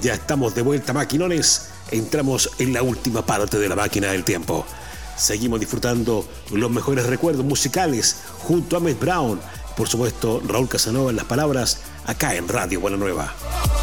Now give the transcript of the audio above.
Ya estamos de vuelta, maquinones. Entramos en la última parte de la máquina del tiempo. Seguimos disfrutando los mejores recuerdos musicales junto a Mess Brown. Por supuesto, Raúl Casanova en las palabras, acá en Radio Buena Nueva.